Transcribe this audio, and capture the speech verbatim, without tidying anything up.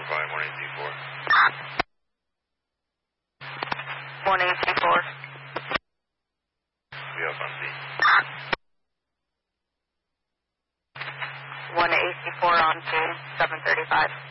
Volume one eight four. one eight four. We up on C. one eight four on two, seven thirty-five.